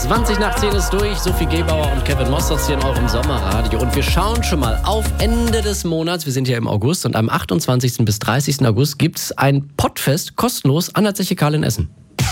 20 nach 10 ist durch. Sophie Gebauer und Kevin Mosters hier in eurem Sommerradio. Und wir schauen schon mal auf Ende des Monats. Wir sind ja im August und am 28. bis 30. August gibt es ein Pottfest kostenlos an der Zeche Karl in Essen.